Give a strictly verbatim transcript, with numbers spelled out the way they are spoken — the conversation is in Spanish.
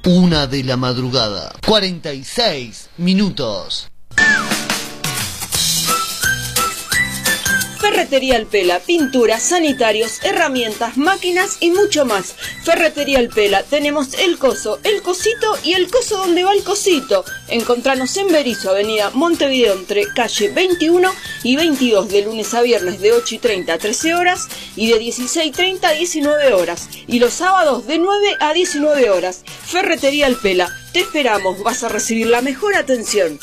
Una de la madrugada, cuarenta y seis minutos. Ferretería El Pela, pinturas, sanitarios, herramientas, máquinas y mucho más. Ferretería El Pela, tenemos el coso, el cosito y el coso donde va el cosito. Encontranos en Berizo, avenida Montevideo, entre calle veintiuno y veintidós, de lunes a viernes de ocho y treinta a trece horas y de dieciséis y treinta a diecinueve horas. Y los sábados de nueve a diecinueve horas. Ferretería El Pela, te esperamos, vas a recibir la mejor atención.